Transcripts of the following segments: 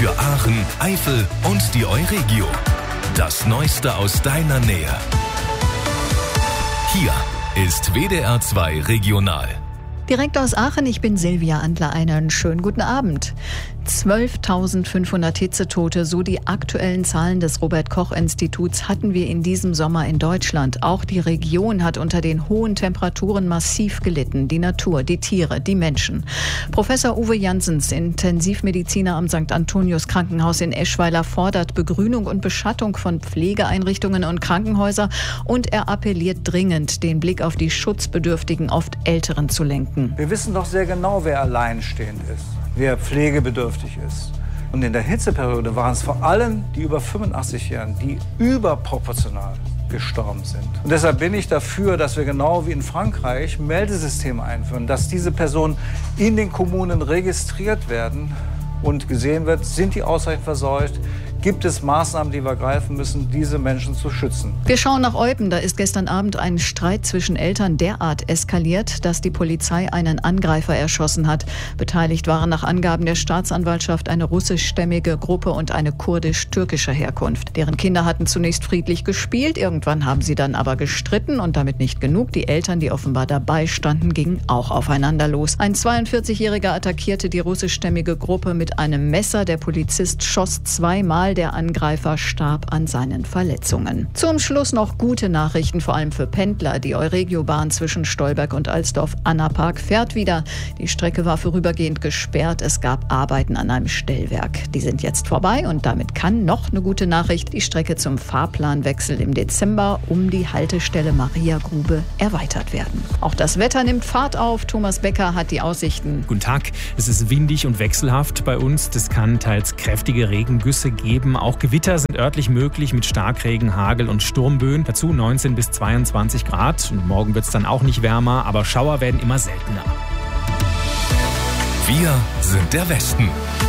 Für Aachen, Eifel und die Euregio. Das Neueste aus deiner Nähe. Hier ist WDR 2 Regional. Direkt aus Aachen, ich bin Silvia Andler. Einen schönen guten Abend. 12.500 Hitzetote, so die aktuellen Zahlen des Robert-Koch-Instituts, hatten wir in diesem Sommer in Deutschland. Auch die Region hat unter den hohen Temperaturen massiv gelitten. Die Natur, die Tiere, die Menschen. Professor Uwe Janssens, Intensivmediziner am St. Antonius Krankenhaus in Eschweiler, fordert Begrünung und Beschattung von Pflegeeinrichtungen und Krankenhäusern und er appelliert dringend, den Blick auf die schutzbedürftigen, oft Älteren zu lenken. Wir wissen doch sehr genau, wer alleinstehend ist, wer pflegebedürftig ist. Und in der Hitzeperiode waren es vor allem die über 85-Jährigen, die überproportional gestorben sind. Und deshalb bin ich dafür, dass wir genau wie in Frankreich Meldesysteme einführen, dass diese Personen in den Kommunen registriert werden und gesehen wird, sind die ausreichend verseucht, gibt es Maßnahmen, die wir ergreifen müssen, diese Menschen zu schützen. Wir schauen nach Eupen. Da ist gestern Abend ein Streit zwischen Eltern derart eskaliert, dass die Polizei einen Angreifer erschossen hat. Beteiligt waren nach Angaben der Staatsanwaltschaft eine russischstämmige Gruppe und eine kurdisch-türkischer Herkunft. Deren Kinder hatten zunächst friedlich gespielt. Irgendwann haben sie dann aber gestritten und damit nicht genug. Die Eltern, die offenbar dabei standen, gingen auch aufeinander los. Ein 42-Jähriger attackierte die russischstämmige Gruppe mit einem Messer. Der Polizist schoss zweimal. Der Angreifer starb an seinen Verletzungen. Zum Schluss noch gute Nachrichten, vor allem für Pendler. Die Euregiobahn zwischen Stolberg und Alsdorf-Annapark fährt wieder. Die Strecke war vorübergehend gesperrt. Es gab Arbeiten an einem Stellwerk. Die sind jetzt vorbei und damit kann noch eine gute Nachricht die Strecke zum Fahrplanwechsel im Dezember um die Haltestelle Mariagrube erweitert werden. Auch das Wetter nimmt Fahrt auf. Thomas Becker hat die Aussichten. Guten Tag. Es ist windig und wechselhaft bei uns. Das kann teils kräftige Regengüsse geben. Auch Gewitter sind örtlich möglich mit Starkregen, Hagel und Sturmböen. Dazu 19 bis 22 Grad. Und morgen wird es dann auch nicht wärmer, aber Schauer werden immer seltener. Wir sind der Westen.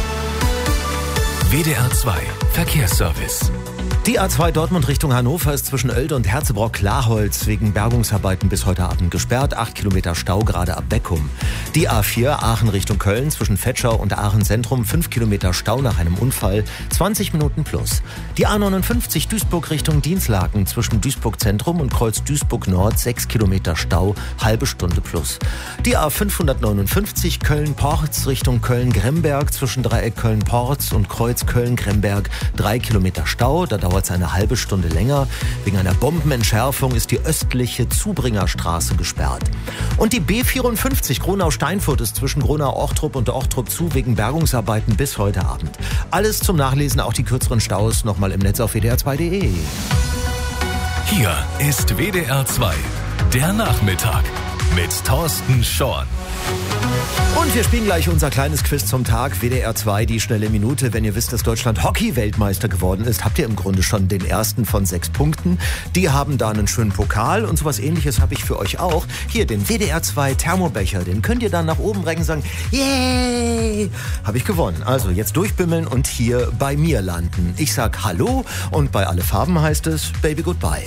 WDR 2 Verkehrsservice. Die A2 Dortmund Richtung Hannover ist zwischen Oelde und Herzebrock-Klarholz wegen Bergungsarbeiten bis heute Abend gesperrt. 8 Kilometer Stau gerade ab Beckum. Die A4 Aachen Richtung Köln zwischen Vetschau und Aachen Zentrum 5 Kilometer Stau nach einem Unfall, 20 Minuten plus. Die A59 Duisburg Richtung Dinslaken zwischen Duisburg Zentrum und Kreuz Duisburg Nord 6 Kilometer Stau, halbe Stunde plus. Die A559 Köln-Porz Richtung Köln-Gremberg zwischen Dreieck Köln-Porz und Kreuz Köln-Gremberg 3 Kilometer Stau, da dauert es eine halbe Stunde länger. Wegen einer Bombenentschärfung ist die östliche Zubringerstraße gesperrt. Und die B54 Gronau-Steinfurt ist zwischen Gronau-Orchtrup und Orchtrup zu wegen Bergungsarbeiten bis heute Abend. Alles zum Nachlesen, auch die kürzeren Staus, nochmal im Netz auf wdr2.de. Hier ist WDR 2, der Nachmittag mit Thorsten Schorn. Und wir spielen gleich unser kleines Quiz zum Tag. WDR 2, die schnelle Minute. Wenn ihr wisst, dass Deutschland Hockey-Weltmeister geworden ist, habt ihr im Grunde schon den ersten von 6 Punkten. Die haben da einen schönen Pokal und sowas Ähnliches habe ich für euch auch. Hier, den WDR 2 Thermobecher, den könnt ihr dann nach oben recken und sagen, yay, habe ich gewonnen. Also jetzt durchbimmeln und hier bei mir landen. Ich sag Hallo und bei Alle Farben heißt es Baby Goodbye.